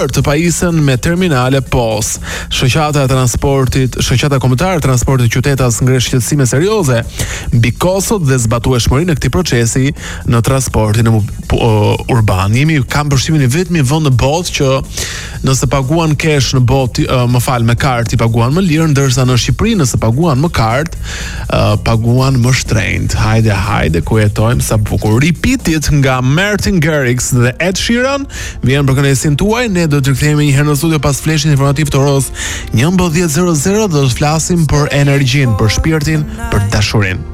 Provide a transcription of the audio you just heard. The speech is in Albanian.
filluar të pajisen me terminale POS. Shoqata kombëtare e transportit qytetas ngresh shqetësime serioze mbi kostot dhe zbatueshmërinë e këtij procesi në transportin urban. Kam përshtimin i vetmi vend në botë që nëse paguan cash në botë, me kartë i paguan më lirë, ndërsa në Shqipëri nëse paguan më kartë, paguan më shtrenjtë. Hajde ku jetojmë sa bukur. Repeated nga Martin Garrix dhe Ed Sheeran vjen për kënaqësinë tuaj. Ne do të rikthehemi një herë në studio pas fleshit informativ të orës 11:00 dhe do të flasim për energjinë, për shpirtin, për dashurinë.